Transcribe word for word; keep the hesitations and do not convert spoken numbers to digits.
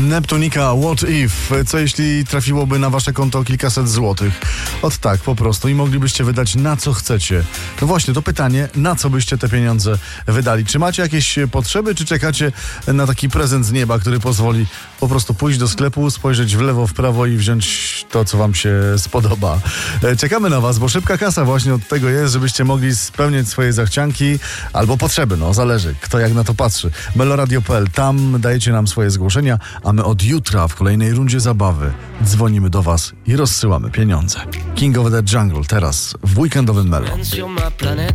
Neptunika, What If? Co jeśli trafiłoby na wasze konto kilkaset złotych? Ot tak, po prostu. I moglibyście wydać na co chcecie. No właśnie, to pytanie, na co byście te pieniądze wydali? Czy macie jakieś potrzeby, czy czekacie na taki prezent z nieba, który pozwoli po prostu pójść do sklepu, spojrzeć w lewo, w prawo i wziąć to, co wam się spodoba? Czekamy na was, bo szybka kasa właśnie od tego jest, żebyście mogli spełniać swoje zachcianki albo potrzeby, no zależy, kto jak na to patrzy. meloradio kropka p l, tam dajecie nam swoje zgłoszenia, a my od jutra w kolejnej rundzie zabawy dzwonimy do was i rozsyłamy pieniądze. King of the Jungle teraz w weekendowym Melo.